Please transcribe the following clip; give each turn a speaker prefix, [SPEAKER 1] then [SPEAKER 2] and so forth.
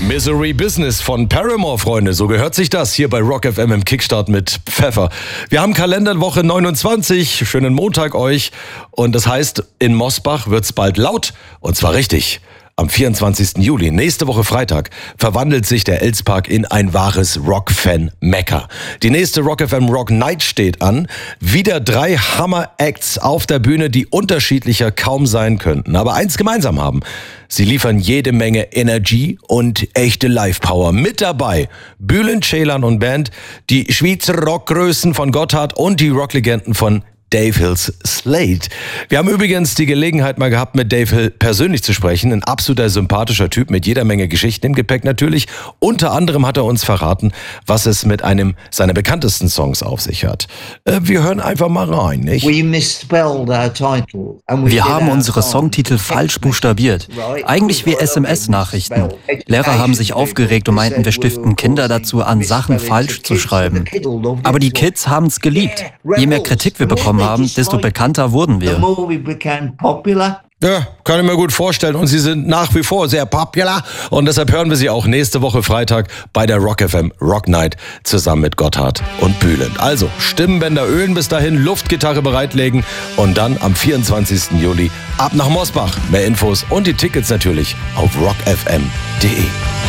[SPEAKER 1] Misery Business von Paramore, Freunde. So gehört sich das hier bei Rock FM im Kickstart mit Pfeffer. Wir haben Kalenderwoche 29. Schönen Montag euch. Und das heißt, in Mosbach wird's bald laut. Und zwar richtig. Am 24. Juli, nächste Woche Freitag, verwandelt sich der Elspark in ein wahres Rock-Fan-Mekka. Die nächste Rock FM Rock Night steht an. Wieder 3 Hammer-Acts auf der Bühne, die unterschiedlicher kaum sein könnten, aber eins gemeinsam haben. Sie liefern jede Menge Energie und echte Live-Power. Mit dabei Bülent Ceylan und Band, die Schweizer Rockgrößen von Gotthard und die Rocklegenden von Dave Hills Slade. Wir haben übrigens die Gelegenheit mal gehabt, mit Dave Hill persönlich zu sprechen. Ein absoluter sympathischer Typ mit jeder Menge Geschichten im Gepäck natürlich. Unter anderem hat er uns verraten, was es mit einem seiner bekanntesten Songs auf sich hat. Wir hören einfach mal rein, nicht?
[SPEAKER 2] Wir haben unsere Songtitel falsch buchstabiert. Eigentlich wie SMS-Nachrichten. Lehrer haben sich aufgeregt und meinten, wir stiften Kinder dazu an, Sachen falsch zu schreiben. Aber die Kids haben es geliebt. Je mehr Kritik wir bekommen haben, desto bekannter wurden wir.
[SPEAKER 1] Ja, kann ich mir gut vorstellen. Und sie sind nach wie vor sehr popular. Und deshalb hören wir sie auch nächste Woche Freitag bei der Rock FM Rock Night zusammen mit Gotthard und Bülent. Also Stimmbänder ölen bis dahin, Luftgitarre bereitlegen und dann am 24. Juli ab nach Mosbach. Mehr Infos und die Tickets natürlich auf rockfm.de.